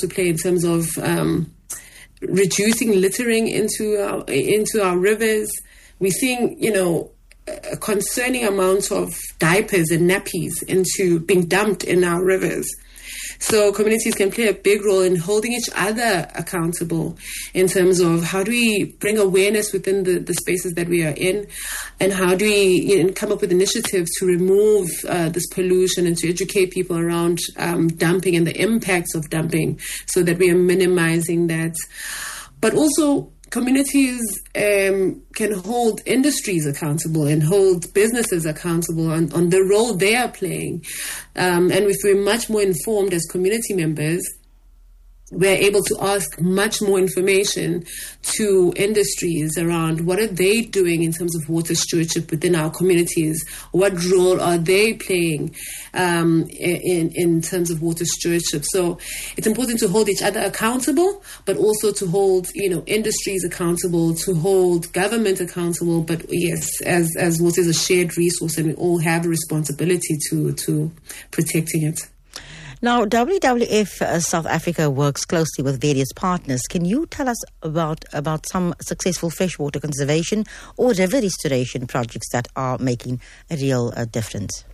to play in terms of reducing littering into our rivers. We're seeing, a concerning amount of diapers and nappies into being dumped in our rivers. So communities can play a big role in holding each other accountable in terms of how do we bring awareness within the spaces that we are in, and how do we come up with initiatives to remove this pollution and to educate people around dumping and the impacts of dumping so that we are minimizing that. But also, communities can hold industries accountable and hold businesses accountable on the role they are playing. And if we're much more informed as community members, we're able to ask much more information to industries around what are they doing in terms of water stewardship within our communities. What role are they playing in terms of water stewardship? So it's important to hold each other accountable, but also to hold industries accountable, to hold government accountable. But yes, as water is a shared resource, and we all have a responsibility to protecting it. Now, WWF South Africa works closely with various partners. Can you tell us about some successful freshwater conservation or river restoration projects that are making a real difference?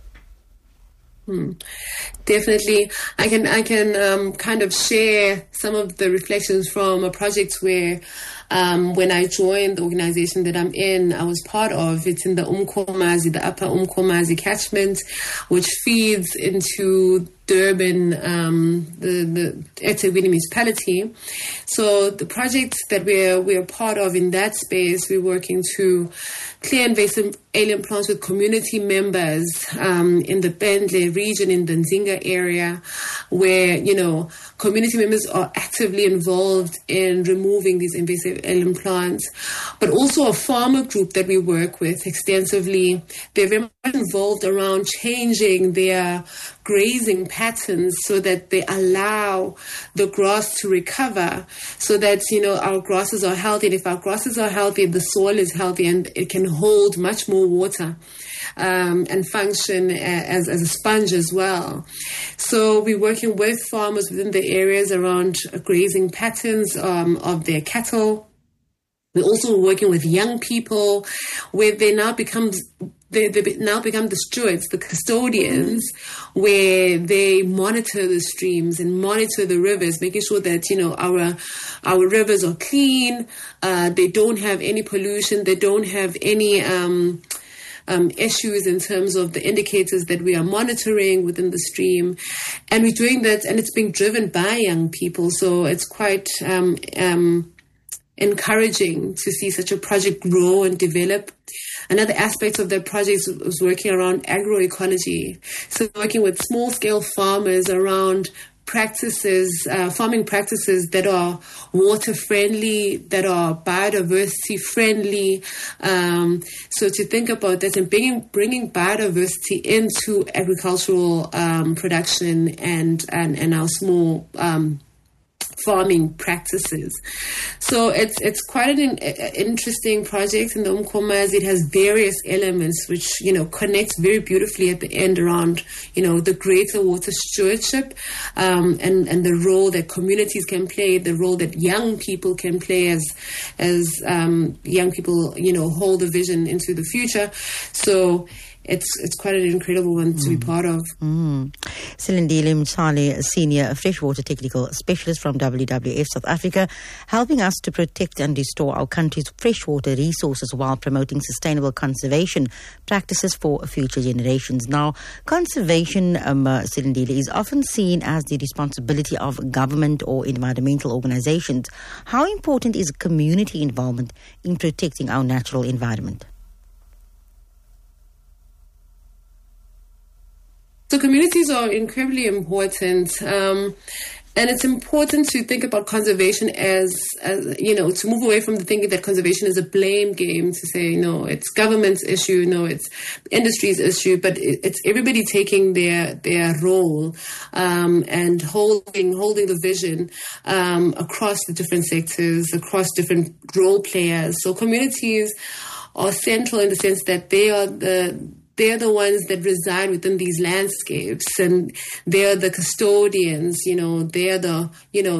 Definitely. I can kind of share some of the reflections from a project where when I joined the organization that I'm in, I was part of. It's in the the upper Umkomazi catchment, which feeds into Durban, the eThekwini municipality. So the project that we're part of in that space, we're working to clear invasive alien plants with community members in the Bendle region, in the Nzinga area, where community members are actively involved in removing these invasive alien plants. But also a farmer group that we work with extensively. They're very much involved around changing their grazing patterns so that they allow the grass to recover, so that our grasses are healthy. And if our grasses are healthy, the soil is healthy, and it can hold much more water and function as a sponge as well. So we're working with farmers within the areas around grazing patterns of their cattle. We're also working with young people where they now become the stewards, the custodians, where they monitor the streams and monitor the rivers, making sure that our rivers are clean. They don't have any pollution. They don't have any issues in terms of the indicators that we are monitoring within the stream. And we're doing that, and it's being driven by young people. So it's quite encouraging to see such a project grow and develop. Another aspect of that project was working around agroecology. So working with small-scale farmers around farming practices that are water-friendly, that are biodiversity-friendly. So to think about that and bringing biodiversity into agricultural production and our small farming practices. So it's quite an interesting project in the Umkomazi. It has various elements which connects very beautifully at the end around the greater water stewardship and the role that communities can play, the role that young people can play as young people hold a vision into the future. So it's quite an incredible one to be part of. Silindile Mtshali, a senior freshwater technical specialist from WWF South Africa, helping us to protect and restore our country's freshwater resources while promoting sustainable conservation practices for future generations. Now, conservation, Silindile, is often seen as the responsibility of government or environmental organizations. How important is community involvement in protecting our natural environment? So communities are incredibly important, and it's important to think about conservation as to move away from the thinking that conservation is a blame game, to say, no, it's government's issue, no, it's industry's issue, but it's everybody taking their role and holding the vision across the different sectors, across different role players. So communities are central in the sense that they're the ones that reside within these landscapes, and they're the custodians, they're the,